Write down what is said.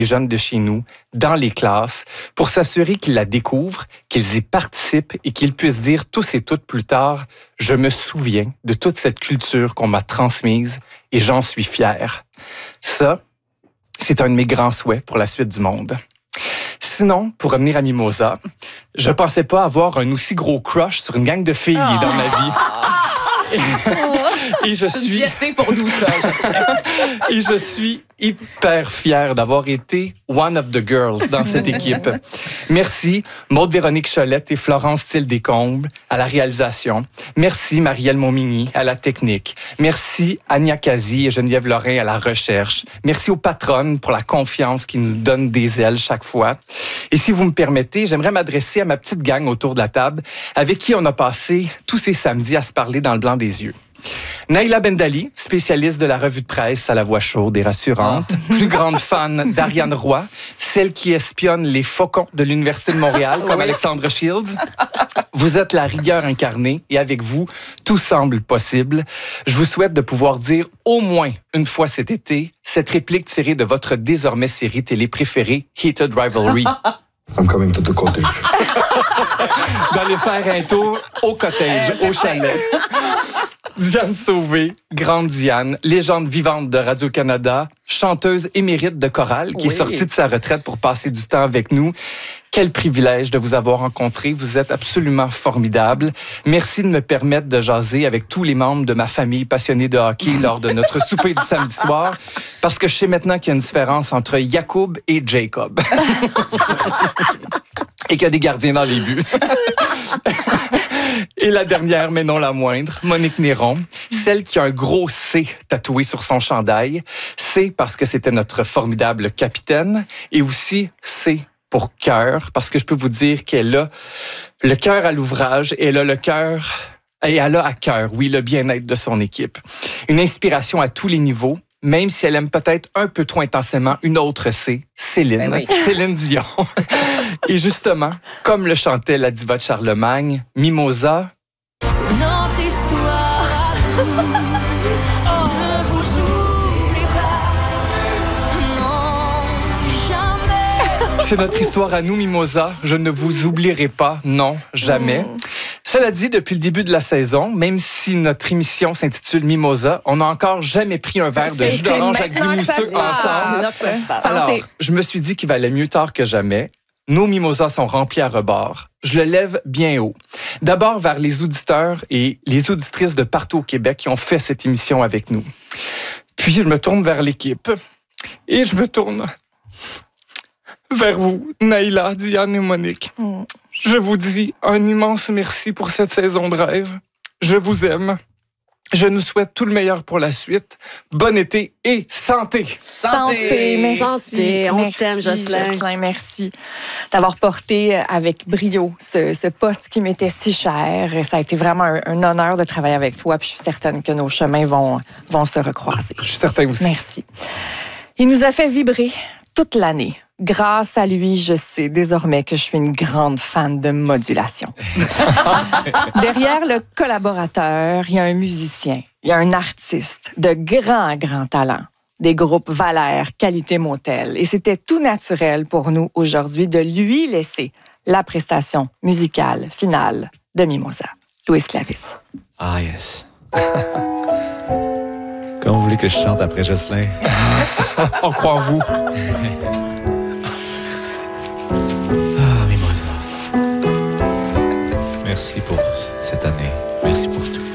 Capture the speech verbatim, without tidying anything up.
les jeunes de chez nous dans les classes pour s'assurer qu'ils la découvrent, qu'ils y participent et qu'ils puissent dire tous et toutes plus tard « Je me souviens de toute cette culture qu'on m'a transmise et j'en suis fier. » Ça, c'est un de mes grands souhaits pour la suite du monde. Sinon, pour revenir à Mimosa, je pensais pas avoir un aussi gros crush sur une gang de filles oh. dans ma vie. Et, et je c'est suis une fierté pour nous, ça. Je et je suis hyper fier d'avoir été one of the girls dans cette équipe. Merci Maude Véronique Cholette et Florence Thiel-Descombes à la réalisation. Merci Marielle Montmigny à la technique. Merci Ania Kazi et Geneviève Lorrain à la recherche. Merci aux patronnes pour la confiance qui nous donne des ailes chaque fois. Et si vous me permettez, j'aimerais m'adresser à ma petite gang autour de la table avec qui on a passé tous ces samedis à se parler dans le blanc des yeux. Naïla Bendali, spécialiste de la revue de presse à la voix chaude et rassurante, oh. plus grande fan d'Ariane Roy, celle qui espionne les faucons de l'Université de Montréal, comme oui. Alexandra Shields. Vous êtes la rigueur incarnée et avec vous, tout semble possible. Je vous souhaite de pouvoir dire au moins une fois cet été cette réplique tirée de votre désormais série télé préférée, Heated Rivalry. I'm coming to the cottage. D'aller faire un tour au cottage, au chalet. Diane Sauvé, grande Diane, légende vivante de Radio-Canada, chanteuse émérite de chorale qui oui. est sortie de sa retraite pour passer du temps avec nous. Quel privilège de vous avoir rencontré. Vous êtes absolument formidable. Merci de me permettre de jaser avec tous les membres de ma famille passionnés de hockey lors de notre souper du samedi soir, parce que je sais maintenant qu'il y a une différence entre Jacob et Jacob. Et qu'il y a des gardiens dans les buts. Et la dernière, mais non la moindre, Monique Néron, celle qui a un gros C tatoué sur son chandail. C parce que c'était notre formidable capitaine. Et aussi C pour cœur, parce que je peux vous dire qu'elle a le cœur à l'ouvrage et elle a le cœur... Et elle a à cœur, oui, le bien-être de son équipe. Une inspiration à tous les niveaux, même si elle aime peut-être un peu trop intensément une autre C, Céline, ben oui. Céline Dion. Et justement, comme le chantait la diva de Charlemagne, Mimosa... C'est notre histoire à nous. Je ne vous oublie pas. Non, jamais. C'est notre histoire à nous, Mimosa. Je ne vous oublierai pas. Non, jamais. Mm. Cela dit, depuis le début de la saison, même si notre émission s'intitule Mimosa, on n'a encore jamais pris un verre de jus d'orange avec du mousseux ensemble. Alors, je me suis dit qu'il valait mieux tard que jamais. Nos mimosas sont remplis à rebord. Je le lève bien haut. D'abord vers les auditeurs et les auditrices de partout au Québec qui ont fait cette émission avec nous. Puis, je me tourne vers l'équipe. Et je me tourne vers vous, Naïla, Diane et Monique. Mm. Je vous dis un immense merci pour cette saison de rêve. Je vous aime. Je nous souhaite tout le meilleur pour la suite. Bon été et santé! Santé! Merci. Santé. On merci, t'aime, Jocelyn. Jocelyn. Merci d'avoir porté avec brio ce, ce poste qui m'était si cher. Ça a été vraiment un, un honneur de travailler avec toi. Puis je suis certaine que nos chemins vont, vont se recroiser. Je suis certain aussi. Merci. Il nous a fait vibrer toute l'année. Grâce à lui, je sais désormais que je suis une grande fan de modulation. Derrière le collaborateur, il y a un musicien, il y a un artiste de grand, grand talent. Des groupes Valère, Qualité Motel. Et c'était tout naturel pour nous aujourd'hui de lui laisser la prestation musicale finale de Mimosa. Louis Clavis. Ah, yes. Comment vous voulez que je chante après Jocelyn? On croit en vous. Merci pour cette année. Merci pour tout.